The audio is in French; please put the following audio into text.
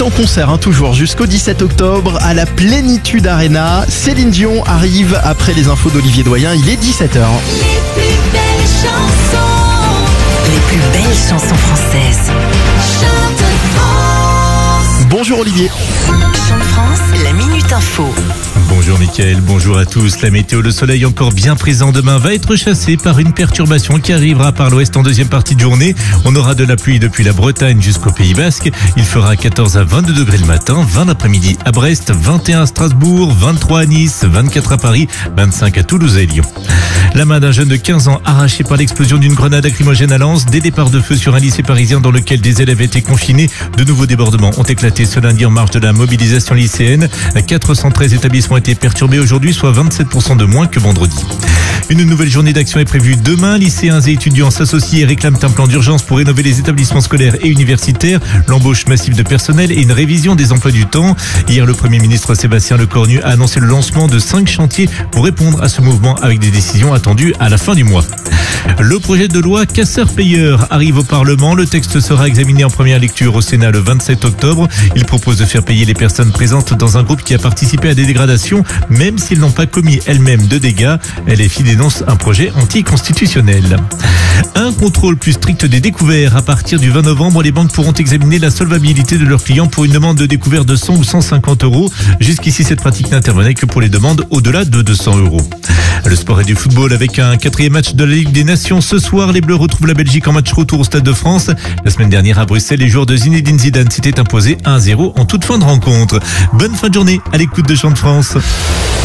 en concert toujours jusqu'au 17 octobre à la Plénitude Arena. Céline Dion arrive après les infos d'Olivier Doyen, il est 17h. Les plus belles chansons. Les plus belles chansons françaises. Chante France. Bonjour Olivier. Chante France, la Minute Info. Bonjour Mickaël, bonjour à tous. La météo, le soleil encore bien présent demain va être chassé par une perturbation qui arrivera par l'ouest en deuxième partie de journée. On aura de la pluie depuis la Bretagne jusqu'au Pays Basque. Il fera 14 à 22 degrés le matin, 20 l'après-midi à Brest, 21 à Strasbourg, 23 à Nice, 24 à Paris, 25 à Toulouse et Lyon. La main d'un jeune de 15 ans arrachée par l'explosion d'une grenade lacrymogène à Lens. Des départs de feu sur un lycée parisien dans lequel des élèves étaient confinés. De nouveaux débordements ont éclaté ce lundi en marge de la mobilisation lycéenne. 413 établissements étaient perturbés aujourd'hui, soit 27% de moins que vendredi. Une nouvelle journée d'action est prévue demain. Lycéens et étudiants s'associent et réclament un plan d'urgence pour rénover les établissements scolaires et universitaires, l'embauche massive de personnel et une révision des emplois du temps. Hier, le Premier ministre Sébastien Lecornu a annoncé le lancement de 5 chantiers pour répondre à ce mouvement avec des décisions attendues à la fin du mois. Le projet de loi casseur-payeur arrive au Parlement. Le texte sera examiné en première lecture au Sénat le 27 octobre. Il propose de faire payer les personnes présentes dans un groupe qui a participé à des dégradations, même s'ils n'ont pas commis elles-mêmes de dégâts. LFI dénonce un projet anticonstitutionnel. Un contrôle plus strict des découverts. À partir du 20 novembre, les banques pourront examiner la solvabilité de leurs clients pour une demande de découvert de 100 ou 150 euros. Jusqu'ici, cette pratique n'intervenait que pour les demandes au-delà de 200 euros. Le sport et du football avec un 4e match de la Ligue des Nations. Ce soir, les Bleus retrouvent la Belgique en match retour au Stade de France. La semaine dernière à Bruxelles, les joueurs de Zinedine Zidane s'étaient imposés 1-0 en toute fin de rencontre. Bonne fin de journée à l'écoute de Chante France.